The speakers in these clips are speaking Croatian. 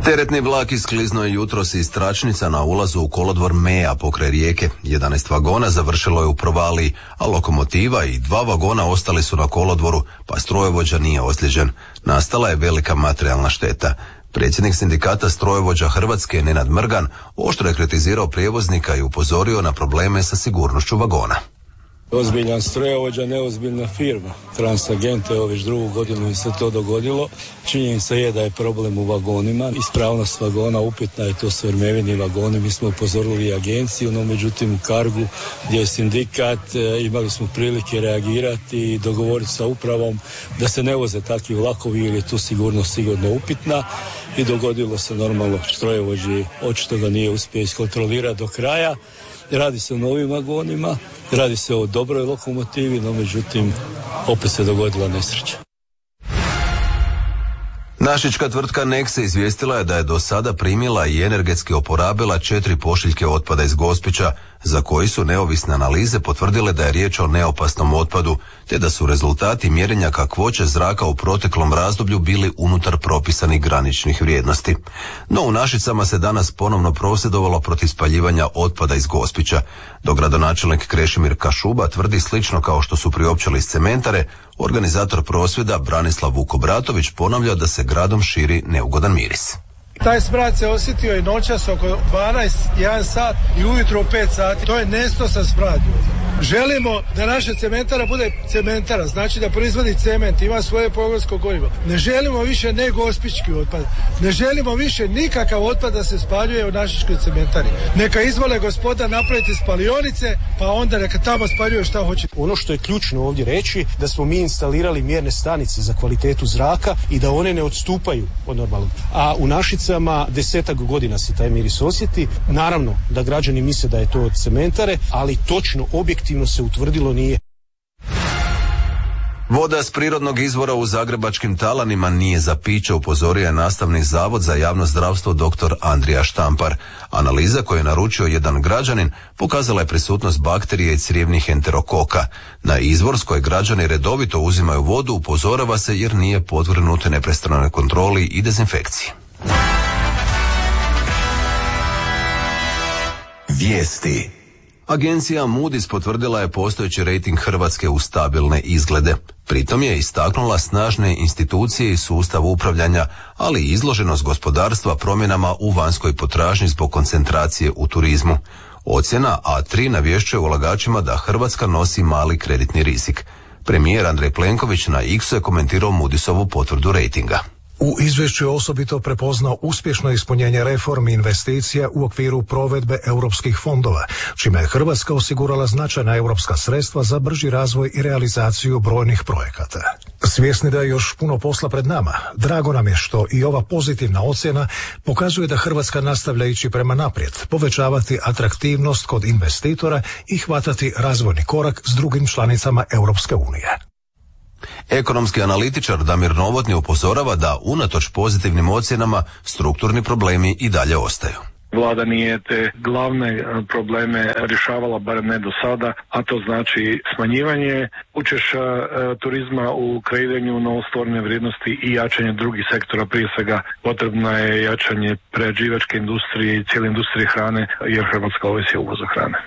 Teretni vlak iskliznuo je jutros iz tračnica na ulazu u kolodvor Meja pokraj Rijeke. 11 vagona završilo je u provaliji, a lokomotiva i 2 vagona ostali su na kolodvoru, pa strojovođa nije ozlijeđen. Nastala je velika materijalna šteta. Predsjednik sindikata strojovođa Hrvatske Nenad Mrgan oštro je kritizirao prijevoznika i upozorio na probleme sa sigurnošću vagona. Ozbiljan strojovođa, neozbiljna firma. Transagent, evo već drugu godinu im se to dogodilo. Činjenica je da je problem u vagonima. Ispravnost vagona upitna je, to su Ermevini vagoni. Mi smo upozorili agenciju, no međutim u Cargu gdje je sindikat imali smo prilike reagirati i dogovoriti sa upravom da se ne voze takvi vlakovi jer je tu sigurnost sigurno upitna. I dogodilo se normalno, strojovođi očito ga nije uspio iskontrolirati do kraja. Radi se o novim vagonima, radi se o dobroj lokomotivi, no međutim opet se dogodila nesreća. Našička tvrtka Nexe izvijestila je da je do sada primila i energetski oporabila 4 pošiljke otpada iz Gospića, za koji su neovisne analize potvrdile da je riječ o neopasnom otpadu, te da su rezultati mjerenja kakvoće zraka u proteklom razdoblju bili unutar propisanih graničnih vrijednosti. No u Našicama se danas ponovno prosvjedovalo protiv spaljivanja otpada iz Gospića. Dok gradonačelnik Krešimir Kašuba tvrdi slično kao što su priopćili iz cementare, organizator prosvjeda Branislav Vukobratović ponavlja da se gradom širi neugodan miris. Taj smrad se osjetio i noćas oko 12, 1 sat i ujutro u 5 sati. To je nestosan smrad. Želimo da naša cementara bude cementara, znači da proizvodi cement, ima svoje pogonsko gorivo. Ne želimo više negospički otpad. Ne želimo više nikakav otpad da se spaljuje u našičkoj cementari. Neka izvole gospoda napraviti spalionice, pa onda neka tamo spaljuju šta hoće. Ono što je ključno ovdje reći, da smo mi instalirali mjerne stanice za kvalitetu zraka i da one ne odstupaju od normalnog. A u Našicama 10-ak godina se taj miris osjeti. Naravno da građani misle da je to od cementare, ali točno objektivno se utvrdilo nije. Voda s prirodnog izvora u zagrebačkim Talanima nije za piće, upozorio je Nastavni zavod za javno zdravstvo dr. Andrija Štampar. Analiza koju je naručio jedan građanin pokazala je prisutnost bakterije i crijevnih enterokoka. Na izvor s koje građani redovito uzimaju vodu upozorava se jer nije podvrgnut neprestranoj kontroli i dezinfekciji. Vijesti. Agencija Moody's potvrdila je postojeći rejting Hrvatske u stabilne izglede. Pritom je istaknula snažne institucije i sustav upravljanja, ali i izloženost gospodarstva promjenama u vanjskoj potražnji zbog koncentracije u turizmu. Ocjena A3 navješćuje ulagačima da Hrvatska nosi mali kreditni rizik. Premijer Andrej Plenković na X-u je komentirao Moody'sovu potvrdu rejtinga. U izvješću je osobito prepoznao uspješno ispunjenje reformi investicija u okviru provedbe europskih fondova, čime je Hrvatska osigurala značajna europska sredstva za brži razvoj i realizaciju brojnih projekata. Svjesni da je još puno posla pred nama, drago nam je što i ova pozitivna ocjena pokazuje da Hrvatska nastavlja ići prema naprijed, povećavati atraktivnost kod investitora i hvatati razvojni korak s drugim članicama Europske unije. Ekonomski analitičar Damir Novotni upozorava da unatoč pozitivnim ocjenama strukturni problemi i dalje ostaju. Vlada nije te glavne probleme rješavala, barem ne do sada, a to znači smanjivanje učešća turizma u kreiranju novostvorene vrijednosti i jačanje drugih sektora. Prije svega potrebno je jačanje prerađivačke industrije i cijele industrije hrane, jer Hrvatska ovisi o uvozu hrane.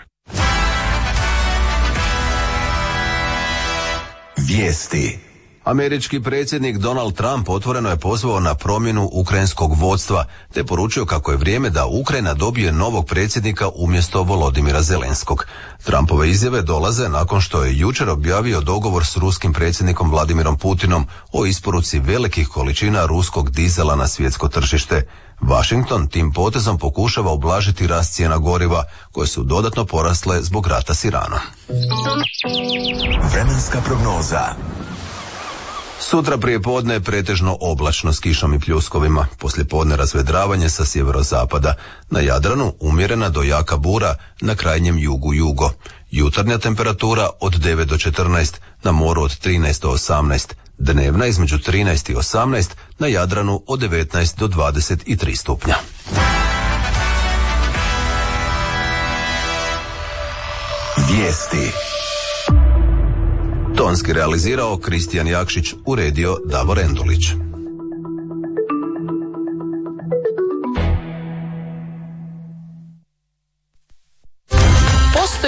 Vijesti. Američki predsjednik Donald Trump otvoreno je pozvao na promjenu ukrajinskog vodstva, te poručio kako je vrijeme da Ukrajina dobije novog predsjednika umjesto Volodimira Zelenskog. Trumpove izjave dolaze nakon što je jučer objavio dogovor s ruskim predsjednikom Vladimirom Putinom o isporuci velikih količina ruskog dizela na svjetsko tržište. Washington tim potezom pokušava ublažiti rast cijena goriva, koje su dodatno porasle zbog rata s Iranom. Vremenska prognoza. Sutra prije podne je pretežno oblačno s kišom i pljuskovima, poslijepodne razvedravanje sa sjeverozapada. Na Jadranu umjerena do jaka bura, na krajnjem jugu. Jutarnja temperatura od 9 do 14, na moru od 13 do 18, dnevna između 13 i 18, na Jadranu od 19 do 23 stupnja. Vijesti. Tonski realizirao Kristijan Jakšić, uredio Davor Endulić.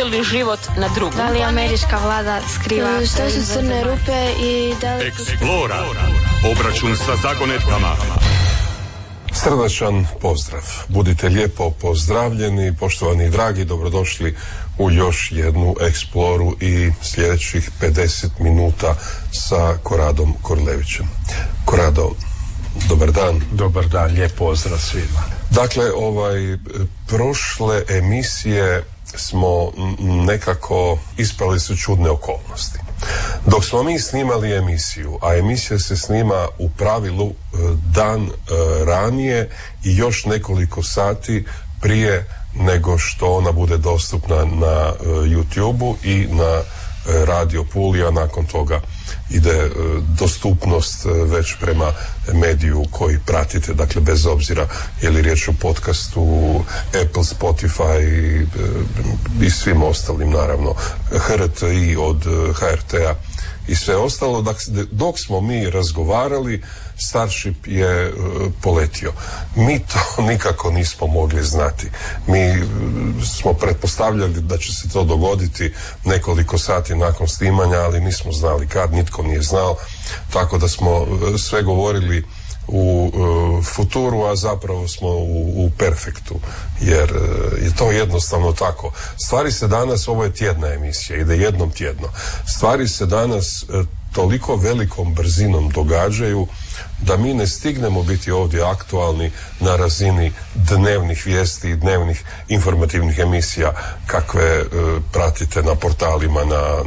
dijelili život na drugom. Da li američka vlada skriva što su crne rupe i da li... Eksplora. Obračun sa zagonetkama. Srdačan pozdrav. Budite lijepo pozdravljeni, poštovani i dragi, dobrodošli u još jednu eksploru i sljedećih 50 minuta sa Koradom Korlevićem. Korado, dobar dan. Dobar dan, lijep pozdrav svima. Dakle, prošle emisije smo nekako ispali su čudne okolnosti. Dok smo mi snimali emisiju, a emisija se snima u pravilu dan ranije i još nekoliko sati prije nego što ona bude dostupna na YouTube-u i na Radio Pulija, nakon toga ide dostupnost već prema mediju koji pratite, dakle bez obzira je li riječ o podcastu, Apple, Spotify i svim ostalim, naravno HRTI od HRT-a i sve ostalo. Dakle, dok smo mi razgovarali, Starship je poletio. Mi to nikako nismo mogli znati. Mi smo pretpostavljali da će se to dogoditi nekoliko sati nakon snimanja, ali nismo znali kad, nitko nije znao, tako da smo sve govorili u futuru, a zapravo smo u perfektu, jer je to jednostavno tako. Stvari se danas, ovo je tjedna emisija, ide jednom tjedno, stvari se danas toliko velikom brzinom događaju da mi ne stignemo biti ovdje aktualni na razini dnevnih vijesti i dnevnih informativnih emisija kakve pratite na portalima,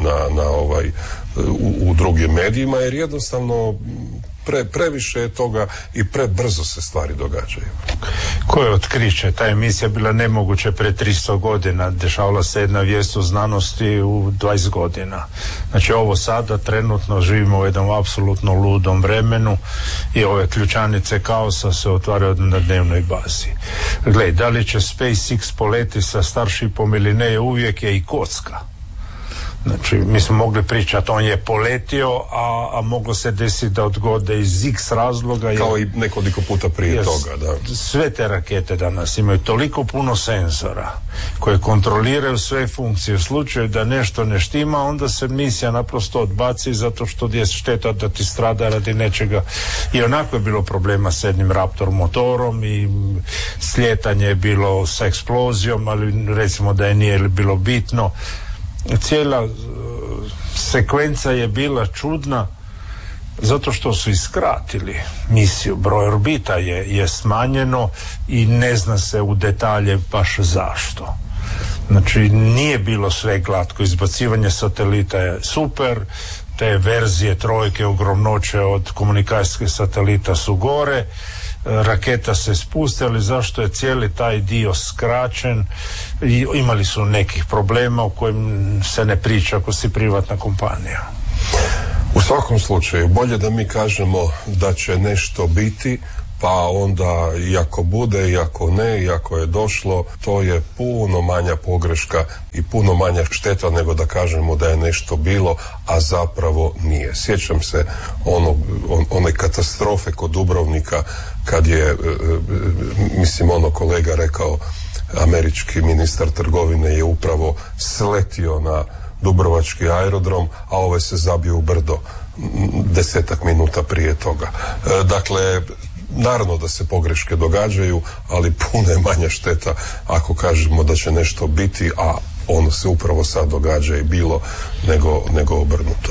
u drugim medijima, jer jednostavno previše je toga i prebrzo se stvari događaju. Koje otkriće? Ta emisija bila nemoguće pre 300 godina. Dešavala se jedna vijest o znanosti u 20 godina. Znači ovo sada trenutno živimo u jednom apsolutno ludom vremenu i ove ključanice kaosa se otvaraju na dnevnoj bazi. Gle, da li će SpaceX poleti sa Starshipom ili ne, uvijek je i kocka. Znači, mi smo mogli pričati, on je poletio, a moglo se desiti da odgode iz X razloga. Kao i nekoliko puta prije toga, da. Sve te rakete danas imaju toliko puno senzora koje kontroliraju sve funkcije. U slučaju da nešto ne štima, onda se misija naprosto odbaci zato što je šteta da ti strada radi nečega. I onako je bilo problema s jednim Raptor motorom i slijetanje je bilo sa eksplozijom, ali recimo da je nije bilo bitno. Cijela sekvenca je bila čudna zato što su iskratili misiju, broj orbita je smanjeno i ne zna se u detalje baš zašto. Znači nije bilo sve glatko, izbacivanje satelita je super, te verzije trojke ogromnoće od komunikacijskih satelita su gore, raketa se spustila, ali zašto je cijeli taj dio skraćen i imali su nekih problema o kojim se ne priča ako si privatna kompanija. U svakom slučaju, bolje da mi kažemo da će nešto biti, pa onda i ako bude, i ako ne, i ako je došlo, to je puno manja pogreška i puno manja šteta nego da kažemo da je nešto bilo, a zapravo nije. Sjećam se one katastrofe kod Dubrovnika kad je, kolega rekao, američki ministar trgovine je upravo sletio na dubrovački aerodrom, a ovaj se zabio u brdo 10 minuta prije toga. Dakle, naravno da se pogreške događaju, ali puno je manja šteta ako kažemo da će nešto biti, a ono se upravo sad događa i bilo, nego obrnuto.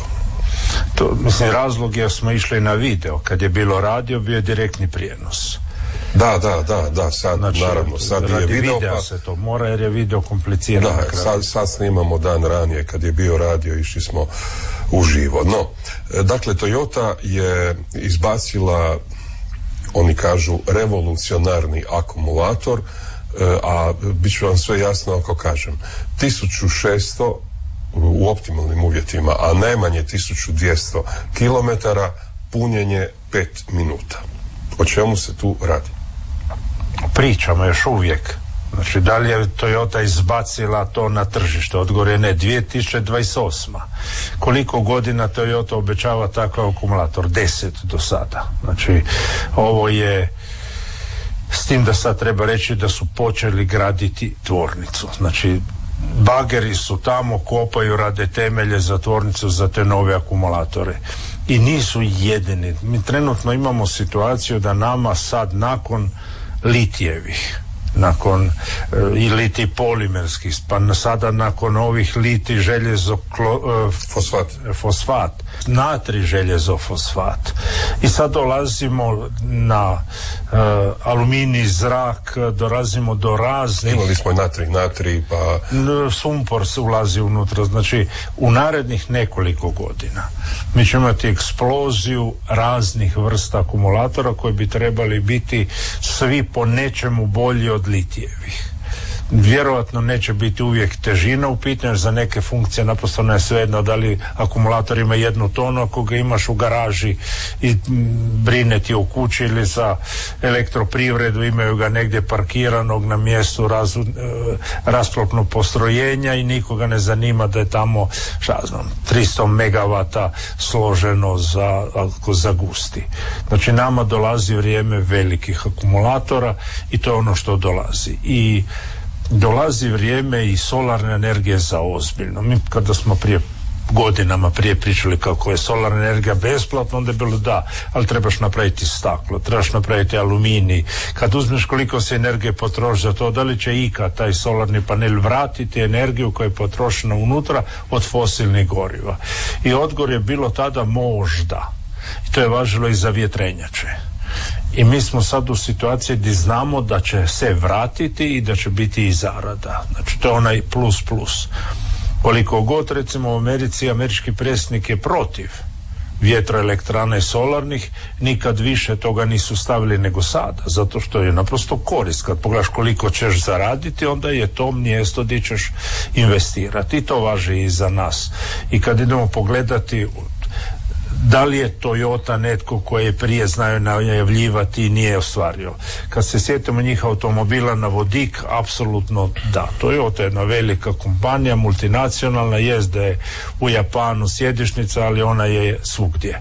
Razlog je smo išli na video. Kad je bilo radio, bio je direktni prijenos. Da, sad, znači, naravno, sad je video, pa se to mora jer je video kompliciran. Da, sad snimamo dan ranije, kad je bio radio, išli smo uživo. No, dakle, Toyota je izbacila, oni kažu, revolucionarni akumulator, a bit ću vam sve jasno ako kažem 1600 u optimalnim uvjetima, a najmanje 1200 km, punjenje 5 minuta. O čemu se tu radi? Pričamo još uvijek. Znači, da li je Toyota izbacila to na tržište? Odgovor je ne, 2028. Koliko godina Toyota obećava takav akumulator? 10 do sada. Znači, ovo je, s tim da sad treba reći da su počeli graditi tvornicu. Znači, bageri su tamo, kopaju, rade temelje za tvornicu za te nove akumulatore. I nisu jedini. Mi trenutno imamo situaciju da nama sad nakon litijevih, nakon i litij polimerskih, pa sada nakon ovih litij fosfat, natri željezofosfat. I sad dolazimo na aluminij, zrak, dolazimo do raznih... Imali smo natri, pa... Sumpor se ulazi unutra, znači u narednih nekoliko godina mi ćemo imati eksploziju raznih vrsta akumulatora koji bi trebali biti svi po nečemu bolji od litijevih. Vjerojatno neće biti uvijek težina u pitanju, za neke funkcije naprosto ne je svejedno da li akumulator ima 1 tonu ako ga imaš u garaži i brine ti u kući, ili za elektroprivredu imaju ga negdje parkiranog na mjestu rasklopnog postrojenja i nikoga ne zanima da je tamo 300 megavata složeno za gusti. Znači nama dolazi vrijeme velikih akumulatora i to je ono što dolazi. I dolazi vrijeme i solarne energije za ozbiljno. Mi kada smo godinama prije pričali kako je solarna energija besplatna, onda je bilo da, ali trebaš napraviti staklo, trebaš napraviti aluminij. Kad uzmeš koliko se energije potroši za to, da li će ikad taj solarni panel vratiti energiju koja je potrošena unutra od fosilnih goriva. I odgovor je bilo tada možda. I to je važilo i za vjetrenjače. I mi smo sad u situaciji gdje znamo da će se vratiti i da će biti i zarada. Znači to je onaj plus. Koliko god recimo u Americi američki predsjednik je protiv vjetroelektrana i solarnih, nikad više toga nisu stavili nego sada, zato što je naprosto korist. Kad pogledaš koliko ćeš zaraditi, onda je to mjesto gdje ćeš investirati i to važi i za nas. I kad idemo pogledati da li je Toyota netko koji je prije znao najavljivati i nije ostvario. Kad se sjetimo njih automobila na vodik, apsolutno da. Toyota je jedna velika kompanija, multinacionalna, jest da je u Japanu sjedišnica, ali ona je svugdje.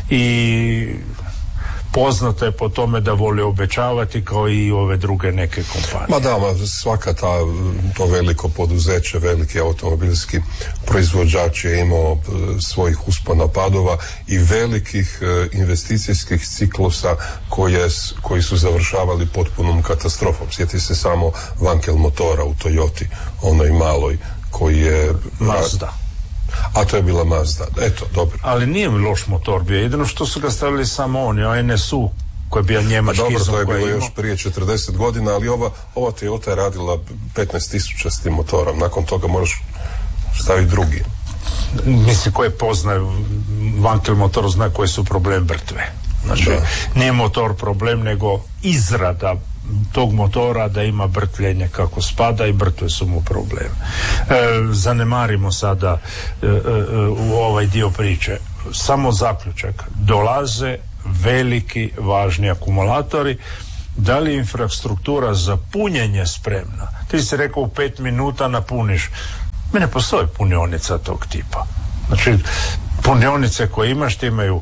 I poznata je po tome da voli obećavati kao i ove druge neke kompanije. Svaka to veliko poduzeće, veliki automobilski proizvođač je imao svojih uspona padova i velikih investicijskih ciklusa koji su završavali potpunom katastrofom. Sjeti se samo Wankel motora u Toyoti, onoj maloj koji je... Mazda. A to je bila Mazda, eto, dobro. Ali nije mi loš motor bio, jedino što su ga stavili samo oni, a NSU koji je bio njemački. Dobro, to je bilo još prije 40 godina, ali ova Toyota je radila 15.000 s tim motorom, nakon toga moraš staviti drugi. Mislim, koji poznaju Wankel motor zna koji su problem brtve. Znači, nije motor problem, nego izrada tog motora da ima brtvljenje kako spada i brtve su mu problem. Zanemarimo sada u ovaj dio priče. Samo zaključak. Dolaze veliki, važni akumulatori. Da li je infrastruktura za punjenje spremna? Ti si rekao u 5 minuta napuniš. Ne postoji punionica tog tipa. Znači, punionice koje imaš ti imaju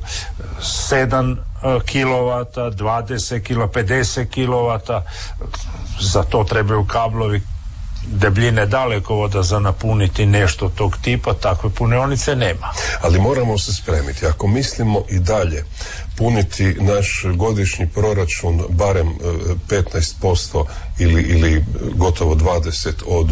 7 kilovata, 20 kilo, 50 kilovata, za to trebaju kablovi debljine dalekovoda za napuniti nešto tog tipa, takve punionice nema. Ali moramo se spremiti, ako mislimo i dalje puniti naš godišnji proračun barem 15% ili gotovo 20% od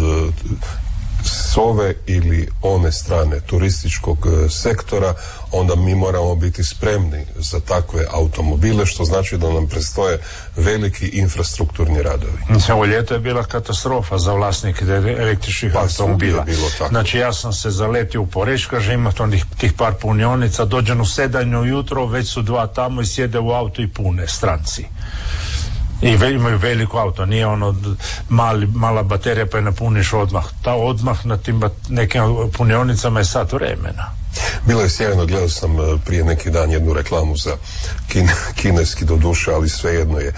s ove ili one strane turističkog sektora, onda mi moramo biti spremni za takve automobile, što znači da nam predstoje veliki infrastrukturni radovi. Ovo ljeto je bila katastrofa za vlasnike električnih automobila. Znači ja sam se zaletio u Poreč, kaže ima tih par punionica, dođem u 7 ujutro, već su 2 tamo i sjede u auto i pune stranci. I imaju veliko auto, nije ono mala baterija pa je napuniš odmah. Ta odmah na tim nekim punionicama je sat vremena. Bilo je sjajno, gledao sam prije neki dan jednu reklamu za kineski doduše, ali svejedno je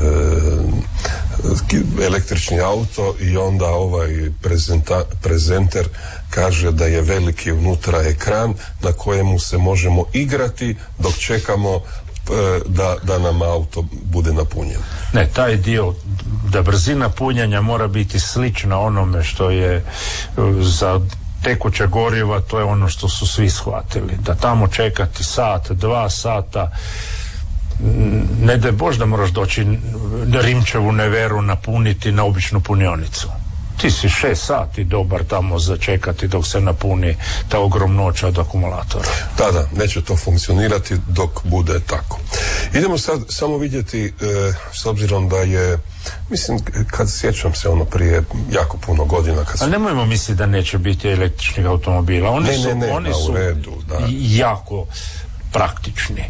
električni auto i onda ovaj prezenter kaže da je veliki unutra ekran na kojemu se možemo igrati dok čekamo da nam auto bude napunjen. Ne, taj dio da brzina punjenja mora biti slična onome što je za tekuće goriva, to je ono što su svi shvatili, da tamo čekati sat, 2 sata, ne daj Bož da moraš doći Rimčevu Neveru napuniti na običnu punionicu. Ti si 6 sati dobar tamo začekati dok se napuni ta ogromnoća od akumulatora. Da, neće to funkcionirati dok bude tako. Idemo sad samo vidjeti, s obzirom da je, mislim, kad sjećam se ono prije jako puno godina. Ali nemojmo misliti da neće biti električnih automobila. Oni su redu, jako praktični.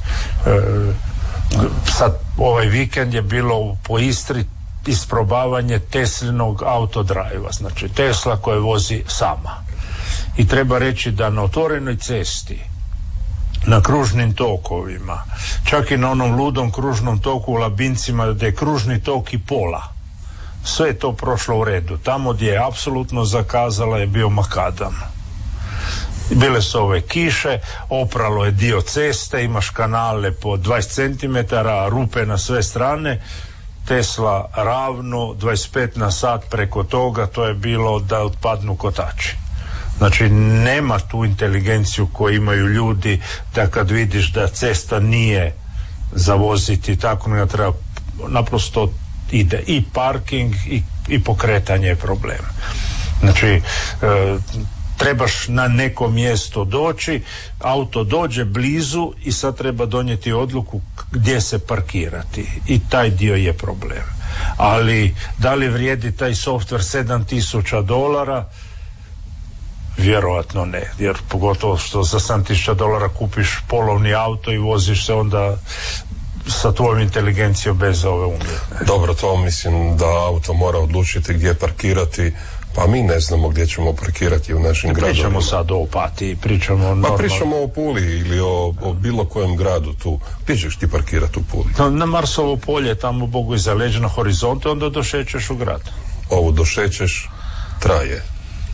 Sad ovaj vikend je bilo po Istri isprobavanje Teslinog autodrajva, znači Tesla koja vozi sama. I treba reći da na otvorenoj cesti, na kružnim tokovima, čak i na onom ludom kružnom toku u Labincima gdje je kružni tok i pola, sve je to prošlo u redu. Tamo gdje je apsolutno zakazala je bio makadam. Bile su ove kiše, opralo je dio ceste, imaš kanale po 20 cm, rupe na sve strane. Tesla ravno 25 na sat preko toga, to je bilo da otpadnu kotači. Znači nema tu inteligenciju koju imaju ljudi, da kad vidiš da cesta nije za voziti tako, ne treba, naprosto ide i parking i pokretanje je problem. Znači trebaš na neko mjesto doći, auto dođe blizu i sad treba donijeti odluku gdje se parkirati i taj dio je problem. Ali da li vrijedi taj softver $7,000? Vjerojatno ne, jer pogotovo što za $7,000 kupiš polovni auto i voziš se onda sa tvojom inteligencijom bez ove umjetne. Dobro, to mislim da auto mora odlučiti gdje parkirati. Pa mi ne znamo gdje ćemo parkirati u našim gradovima. Pričamo sad o Opatiji, pričamo o Puli ili o bilo kojem gradu tu. Gdje ćeš ti parkirati u Puli? Na Marsovo polje, tamo Bogu iza leđa na horizontu, onda došećeš u grad. Ovo došećeš traje.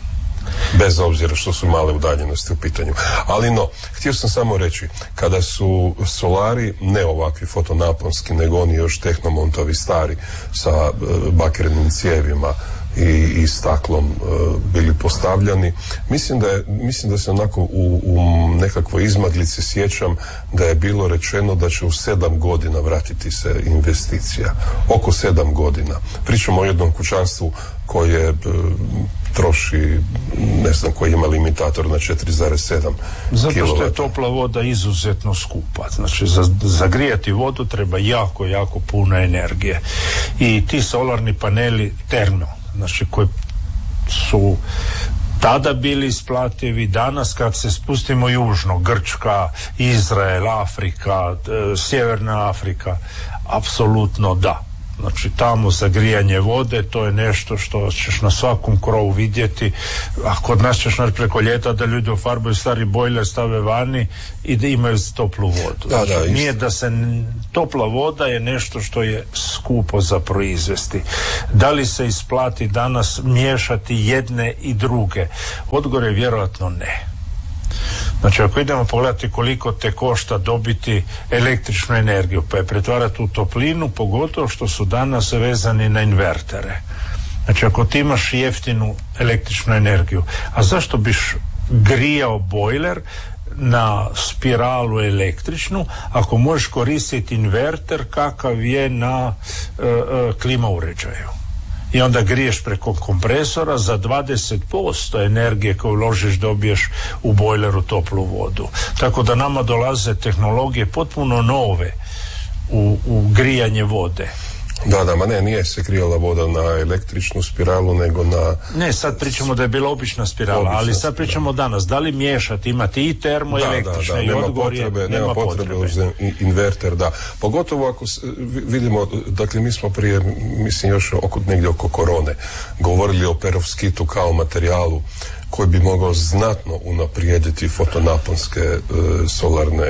Bez obzira što su male udaljenosti u pitanju. Ali htio sam samo reći, kada su solari, ne ovakvi fotonaponski, nego oni još tehnomontovi stari sa bakrenim cijevima i staklom bili postavljani. Mislim da se onako u nekakvoj izmaglici sjećam da je bilo rečeno da će u 7 godina vratiti se investicija. Oko 7 godina. Pričamo o jednom kućanstvu koje troši, ne znam, koji ima limitator na 4,7 kW. Zato što je topla voda izuzetno skupa. Znači, za grijati vodu treba jako, jako puno energije. I ti solarni paneli znači koji su tada bili isplativi, danas kad se spustimo južno, Grčka, Izrael, Afrika, Sjeverna Afrika, apsolutno da. Znači tamo za grijanje vode, to je nešto što ćeš na svakom krovu vidjeti, a kod nas ćeš preko ljeta da ljudi ofarbaju stari bojler, stave vani i da imaju toplu vodu. Znači, nije da se topla voda je nešto što je skupo za proizvesti. Da li se isplati danas miješati jedne i druge? Odgovor je vjerojatno ne. Znači ako idemo pogledati koliko te košta dobiti električnu energiju pa je pretvarati u toplinu, pogotovo što su danas vezani na invertere. Znači ako ti imaš jeftinu električnu energiju, a zašto biš grijao bojler na spiralu električnu ako možeš koristiti inverter kakav je na klima uređaju? I onda griješ preko kompresora, za 20% energije koju uložiš dobiješ u bojleru toplu vodu. Tako da nama dolaze tehnologije potpuno nove u grijanje vode. Da, nije se grijala voda na električnu spiralu, nego na... Ne, sad pričamo da je bila obična spirala, ali sad pričamo danas, da li miješati, imati i termo i električne, i odgovor je nema potrebe uz inverter, da. Pogotovo ako vidimo, dakle mi smo prije, mislim još negdje oko korone, govorili o perovskitu kao materijalu koji bi mogao znatno unaprijediti fotonaponske solarne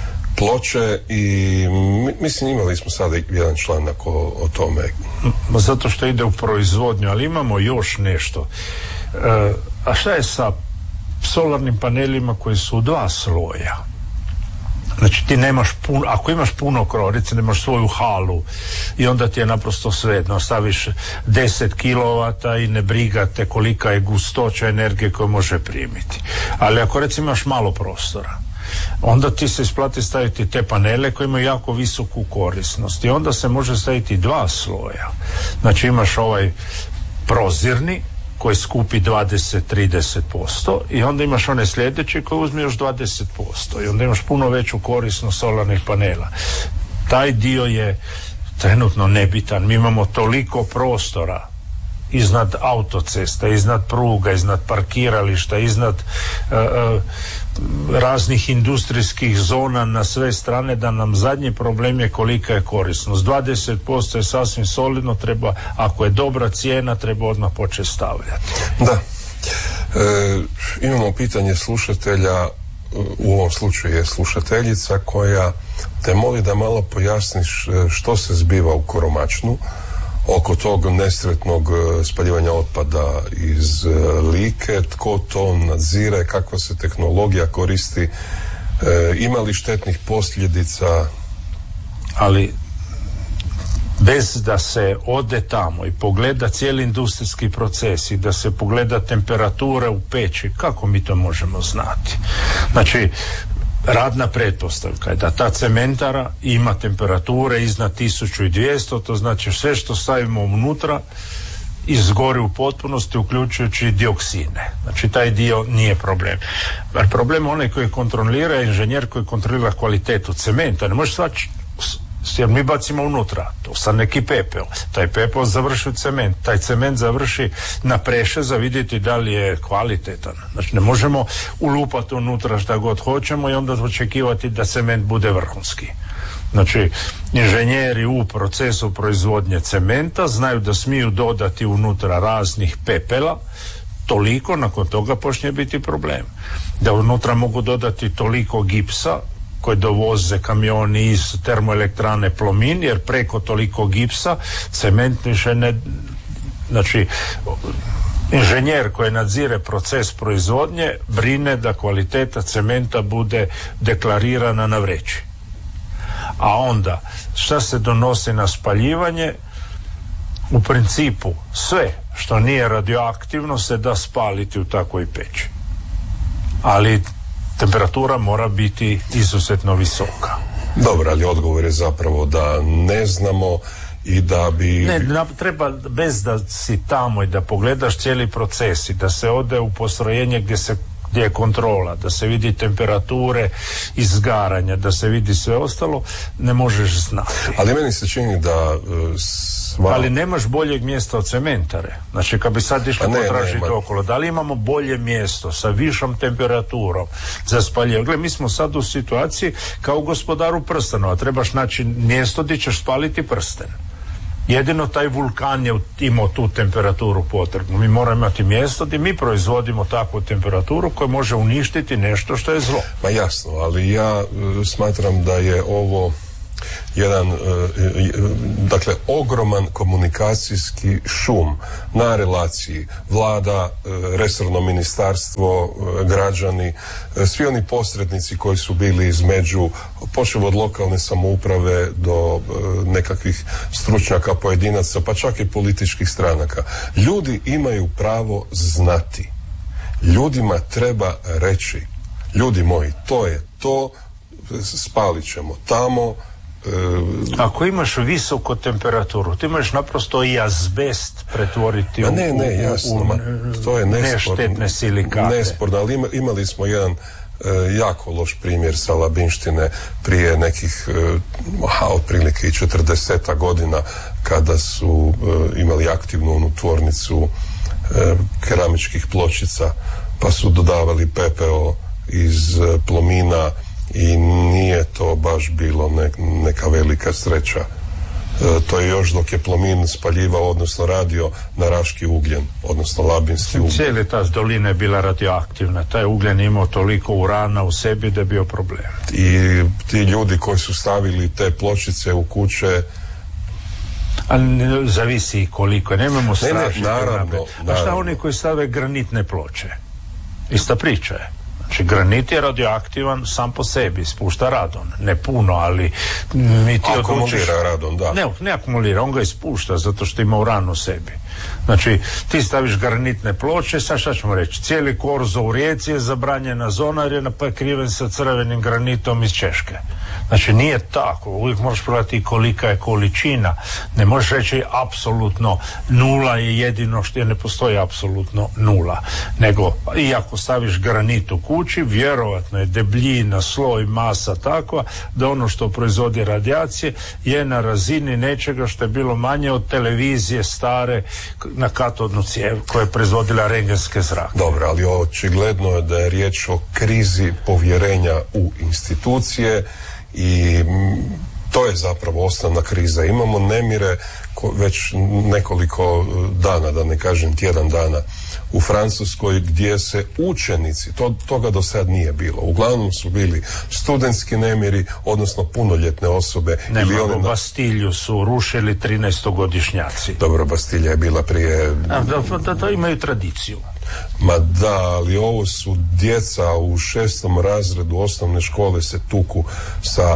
ploče i mislim imali smo sada jedan članak o tome. Zato što ide u proizvodnju, ali imamo još nešto. A šta je sa solarnim panelima koji su u 2 sloja? Znači ti nemaš puno, ako imaš puno krorice, nemaš svoju halu i onda ti je naprosto svejedno, staviš 10 kW i ne brigate kolika je gustoća energije koju može primiti. Ali ako recimo imaš malo prostora, onda ti se isplati staviti te panele koji imaju jako visoku korisnost i onda se može staviti 2 sloja. Znači imaš ovaj prozirni koji skupi 20-30% i onda imaš one sljedeće koji uzme još 20% i onda imaš puno veću korisnost solarnih panela. Taj dio je trenutno nebitan. Mi imamo toliko prostora iznad autocesta, iznad pruga, iznad parkirališta, iznad raznih industrijskih zona na sve strane, da nam zadnji problem je kolika je korisnost. 20% je sasvim solidno, treba, ako je dobra cijena, treba odmah početi stavljati. Da. Imamo pitanje slušatelja, u ovom slučaju je slušateljica koja te moli da malo pojasniš što se zbiva u Koromačnu oko tog nesretnog spaljivanja otpada iz Like, tko to nadzire, kakva se tehnologija koristi, ima li štetnih posljedica? Ali bez da se ode tamo i pogleda cijeli industrijski proces i da se pogleda temperatura u peći, kako mi to možemo znati? Znači, radna pretpostavka je da ta cementara ima temperature iznad 1200, to znači sve što stavimo unutra izgori u potpunosti, uključujući dioksine. Znači taj dio nije problem. Jer problem onaj koji kontrolira, inženjer koji kontrolira kvalitetu cementa. Ne može svaći, jer mi bacimo unutra, to sad neki pepeo. Taj pepeo završi u cement, taj cement završi na preše za vidjeti da li je kvalitetan. Znači ne možemo ulupati unutra šta god hoćemo i onda očekivati da cement bude vrhunski. Znači, inženjeri u procesu proizvodnje cementa znaju da smiju dodati unutra raznih pepela, toliko, nakon toga počne biti problem. Da unutra mogu dodati toliko gipsa koji dovoze kamioni iz termoelektrane Plomin, jer preko toliko gipsa cement više ne... Znači, inženjer koji nadzire proces proizvodnje brine da kvaliteta cementa bude deklarirana na vreći. A onda, šta se donosi na spaljivanje? U principu, sve što nije radioaktivno se da spaliti u takvoj peći. Ali temperatura mora biti izuzetno visoka. Dobro, ali odgovor je zapravo da ne znamo i da bi... Ne, treba bez da si tamo i da pogledaš cijeli proces i da se ode u postrojenje gdje je kontrola, da se vidi temperature izgaranja, da se vidi sve ostalo, ne možeš znati. Ali meni se čini da... Ali nemaš boljeg mjesta od cementare. Znači, kad bi sad išli potražiti okolo, da li imamo bolje mjesto sa višom temperaturom za spaljivanje? Gle, mi smo sad u situaciji kao u Gospodaru prstenova. Trebaš naći mjesto gdje ćeš spaliti prsten. Jedino taj vulkan je imao tu temperaturu potrebnu. Mi moramo imati mjesto gdje mi proizvodimo takvu temperaturu koja može uništiti nešto što je zlo. Ma jasno, ali ja smatram da je ovo jedan, dakle, ogroman komunikacijski šum na relaciji vlada, resorno ministarstvo, građani, svi oni posrednici koji su bili između, počev od lokalne samouprave do nekakvih stručnjaka, pojedinaca, pa čak i političkih stranaka. Ljudi imaju pravo znati. Ljudima treba reći, ljudi moji, to je to, spalit ćemo tamo. Ako imaš visoku temperaturu, ti možeš naprosto i azbest pretvoriti to je neštetne silikate. Nesporno, ali imali smo jedan jako loš primjer sa Labinštine prije nekih otprilike 40 godina, kada su imali aktivnu tvornicu keramičkih pločica, pa su dodavali pepeo iz Plomina i nije to baš bilo neka velika sreća. To je još dok je Plomin spaljivao, odnosno radio na raški ugljen, odnosno labinski ugljen. Cijeli ta dolina je bila radioaktivna. Taj ugljen imao toliko urana u sebi da je bio problem. I ti ljudi koji su stavili te pločice u kuće... Ali zavisi koliko. Nemamo strašne naravno. A šta oni koji stave granitne ploče? Ista priča je. Znači granit je radioaktivan sam po sebi, spušta radon, ne puno, ali mi ti akumulira radon, da. Ne akumulira, on ga ispušta zato što ima uran u sebi. Znači ti staviš granitne ploče, sad šta ćemo reći, cijeli korzo u Rijeci je zabranjena zona jer je prekriven sa crvenim granitom iz Češke. Znači nije tako, uvijek moraš pogledati kolika je količina, ne možeš reći apsolutno nula je jedino što je, ne postoji apsolutno nula, nego i ako staviš granit u kući, vjerovatno je debljina, sloj, masa takva da ono što proizvodi radijacije je na razini nečega što je bilo manje od televizije stare na katodnu cijev koja je proizvodila rengenske zrake. Dobro, ali očigledno je da je riječ o krizi povjerenja u institucije i to je zapravo osnovna kriza. Imamo nemire već nekoliko dana, da ne kažem tjedan dana, u Francuskoj gdje se učenici, toga do sad nije bilo. Uglavnom su bili studentski nemiri, odnosno punoljetne osobe. Bastilju su rušili 13-godišnjaci. Dobro, Bastilja je bila prije... Da imaju tradiciju. Ma da, ali ovo su djeca u 6. razredu osnovne škole se tuku sa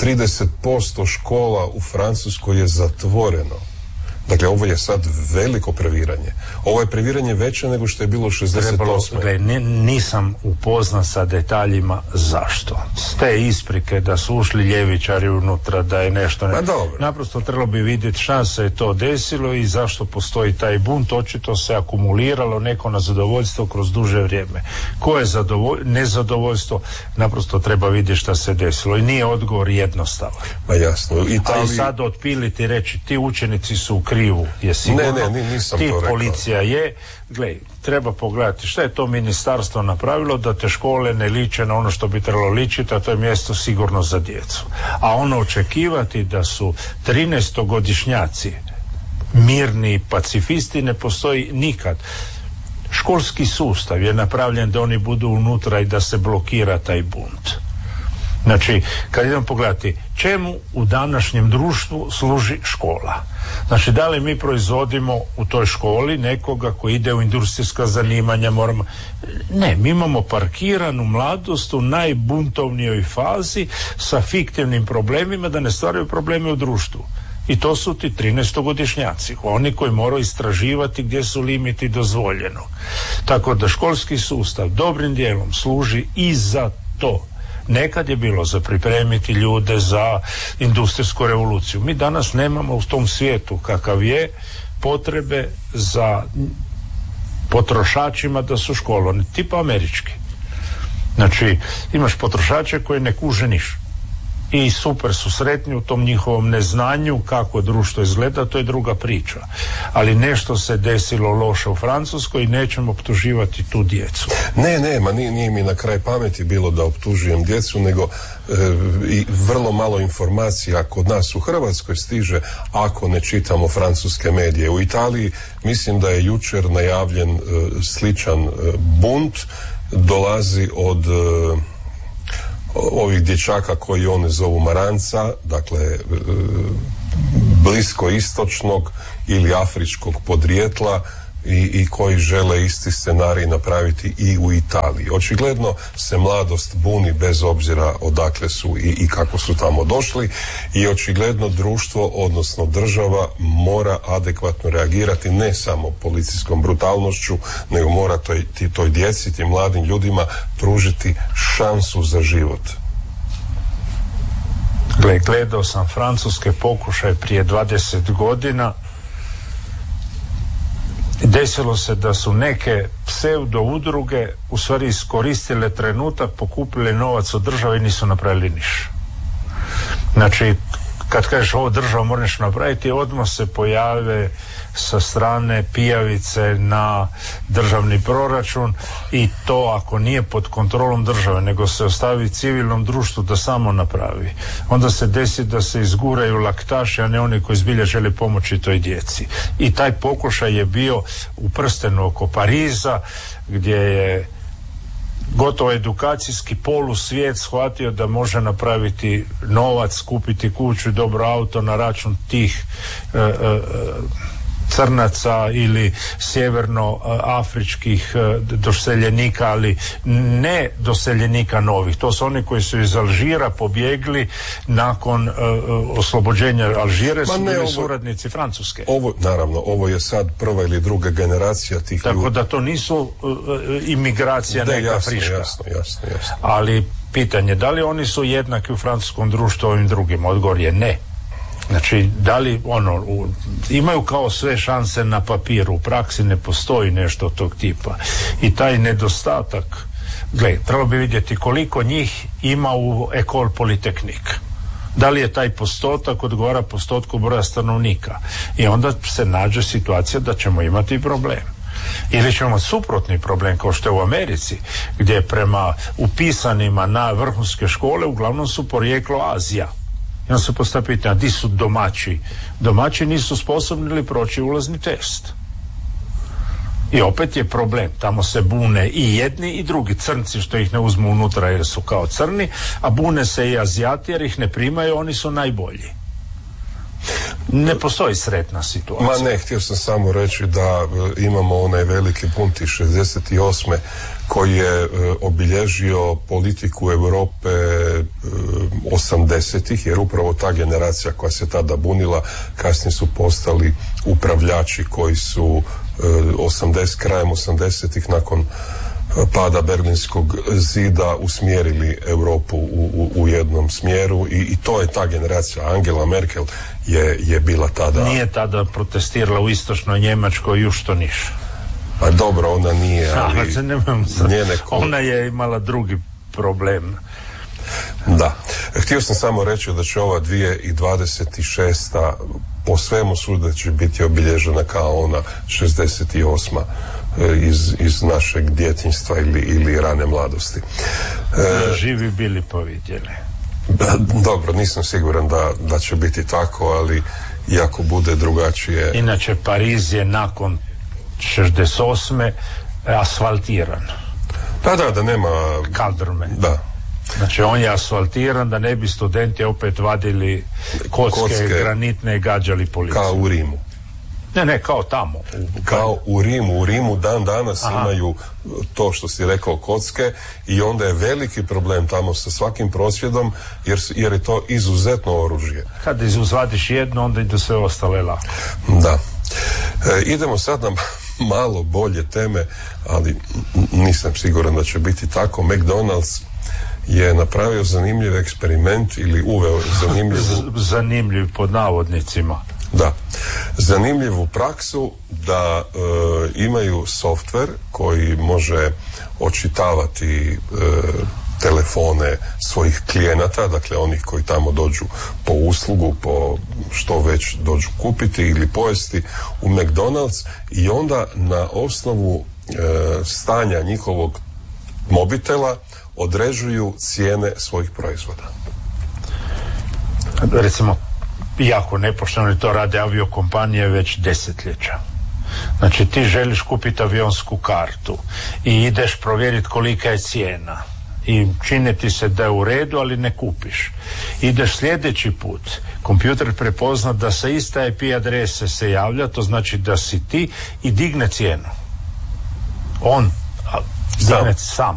30% škola u Francuskoj je zatvoreno. Dakle, ovo je sad veliko previranje. Ovo je previranje veće nego što je bilo 68. Nisam upoznan sa detaljima zašto. S te isprike da su ušli ljevičari unutra, da je nešto... Naprosto trebalo bi vidjeti šta se je to desilo i zašto postoji taj bunt. Očito se akumuliralo neko nezadovoljstvo kroz duže vrijeme. Ko je nezadovoljstvo, naprosto treba vidjeti šta se desilo. I nije odgovor jednostavan. Ma jasno. Ali sad otpiliti i reći ti učenici su u krivu je sigurno, nisam ti to rekao. Policija je, gledaj, treba pogledati šta je to ministarstvo napravilo da te škole ne liče na ono što bi trebalo ličiti, a to je mjesto sigurno za djecu. A ono očekivati da su 13-godišnjaci mirni i pacifisti ne postoji nikad. Školski sustav je napravljen da oni budu unutra i da se blokira taj bunt. Znači, kad idemo pogledati čemu u današnjem društvu služi škola. Znači, da li mi proizvodimo u toj školi nekoga koji ide u industrijska zanimanja, Ne, mi imamo parkiranu mladost u najbuntovnijoj fazi sa fiktivnim problemima da ne stvaraju probleme u društvu. I to su ti 13-godišnjaci, oni koji moraju istraživati gdje su limiti dozvoljenog. Tako da školski sustav dobrim dijelom služi i za to. Nekad je bilo za pripremiti ljude za industrijsku revoluciju. Mi danas nemamo u tom svijetu kakav je potrebe za potrošačima da su školovani, tipa američki. Znači, imaš potrošače koji ne kuže niš i super su sretni u tom njihovom neznanju kako društvo izgleda, to je druga priča. Ali nešto se desilo loše u Francuskoj i nećemo optuživati tu djecu. Nije mi na kraj pameti bilo da optužujem djecu, nego i vrlo malo informacija kod nas u Hrvatskoj stiže ako ne čitamo francuske medije. U Italiji mislim da je jučer najavljen sličan bunt, dolazi od ovih dječaka koji one zovu Maranca, dakle bliskoistočnog ili afričkog podrijetla i koji žele isti scenarij napraviti i u Italiji. Očigledno se mladost buni bez obzira odakle su i kako su tamo došli i očigledno društvo, odnosno država, mora adekvatno reagirati ne samo policijskom brutalnošću, nego mora toj djeci, tim mladim ljudima pružiti šansu za život. Gledao sam francuske pokušaje prije 20 godina. Desilo se da su neke pseudo udruge u stvari iskoristile trenutak, pokupile novac od države i nisu napravili ništa. Znači, kad kažeš ovo država mora nešto napraviti, odmah se pojave sa strane pijavice na državni proračun i to ako nije pod kontrolom države, nego se ostavi civilnom društvu da samo napravi. Onda se desi da se izguraju laktaši, a ne oni koji zbilja žele pomoći toj djeci. I taj pokušaj je bio u prstenu oko Pariza, gdje je gotovo edukacijski polusvijet shvatio da može napraviti novac, kupiti kuću i dobro auto na račun tih crnaca ili sjevernoafričkih doseljenika, ali ne doseljenika novih. To su oni koji su iz Alžira pobjegli nakon oslobođenja Alžire, su bili suradnici Francuske. Ovo je sad prva ili druga generacija tih ljudi. Tako da to nisu imigracija neka friška. Jasno. Ali pitanje, da li oni su jednaki u francuskom društvu ovim drugim? Odgovor je ne. Znači, da li imaju kao sve šanse na papiru, u praksi ne postoji nešto tog tipa. I taj nedostatak, treba bi vidjeti koliko njih ima u Ecole Polytechnique. Da li je taj postotak odgovara postotku broja stanovnika? I onda se nađe situacija da ćemo imati problem. Ili ćemo suprotni problem kao što je u Americi, gdje prema upisanima na vrhunske škole uglavnom su porijeklo Azija. I onda se postavlja pitanje, di su domaći? Domaći nisu sposobni ili proći ulazni test. I opet je problem, tamo se bune i jedni i drugi, crnci što ih ne uzmu unutra jer su kao crni, a bune se i Azijati jer ih ne primaju, oni su najbolji. Ne postoji sretna situacija. Ma ne, htio sam samo reći da imamo onaj veliki bunt iz 68. koji je obilježio politiku Europe 80-ih, jer upravo ta generacija koja se tada bunila, kasnije su postali upravljači koji su krajem 80-ih nakon pada Berlinskog zida usmjerili Europu u jednom smjeru i to je ta generacija. Angela Merkel je bila tada... Nije tada protestirala u istočnoj Njemačkoj ju što niš. A dobro, ona nije, ali... Ona je imala drugi problem. Da. Htio sam samo reći da će ova 2026. po svemu sudeći biti obilježena kao ona 68. iz našeg djetinjstva ili rane mladosti. Živi bili pa vidjeli. Dobro, nisam siguran da će biti tako, ali iako bude drugačije... Inače, Pariz je nakon 68. asfaltiran. Da nema... Kaldrme. Da. Znači, on je asfaltiran da ne bi studenti opet vadili kocke granitne i gađali policiju. Kao u Rimu. Ne, kao tamo. Kao u Rimu. U Rimu dan danas imaju to što si rekao, kocke, i onda je veliki problem tamo sa svakim prosvjedom jer je to izuzetno oružje. Kad izvadiš jedno, onda idu sve ostale lako. Da. Idemo sad na malo bolje teme, ali nisam siguran da će biti tako. McDonald's je napravio zanimljiv eksperiment ili uveo zanimljiv pod navodnicima. Da. Zanimljivu praksu da imaju softver koji može očitavati telefone svojih klijenata, dakle onih koji tamo dođu po uslugu, po što već dođu kupiti ili pojesti u McDonald's, i onda na osnovu stanja njihovog mobitela određuju cijene svojih proizvoda. Recimo, jako nepošteno to rade aviokompanije već desetljeća. Znači, ti želiš kupiti avionsku kartu i ideš provjeriti kolika je cijena i čini ti se da je u redu, ali ne kupiš. Ideš sljedeći put, kompjuter prepozna da sa iste IP adrese se javlja, to znači da si ti, i digne cijenu. On digne sam.